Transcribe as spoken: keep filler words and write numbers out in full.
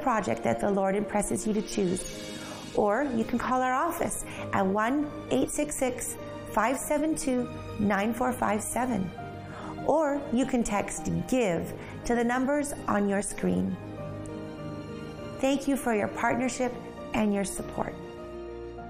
project that the Lord impresses you to choose. Or you can call our office at one eight six six, five seven two, nine four five seven. Or you can text GIVE to the numbers on your screen. Thank you for your partnership and your support.